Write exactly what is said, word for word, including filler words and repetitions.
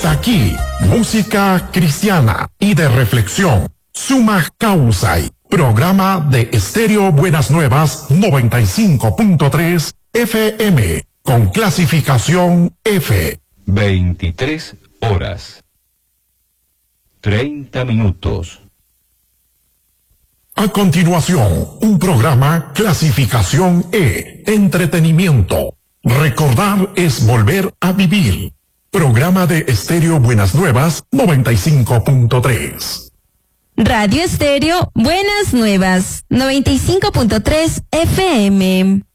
Hasta aquí, música cristiana y de reflexión. Suma Causa, programa de Estéreo Buenas Nuevas noventa y cinco punto tres F M, con clasificación F. veintitrés horas. treinta minutos. A continuación, un programa clasificación E, entretenimiento. Recordar es volver a vivir. Programa de Estéreo Buenas Nuevas noventa y cinco punto tres. Radio Estéreo Buenas Nuevas noventa y cinco punto tres F M.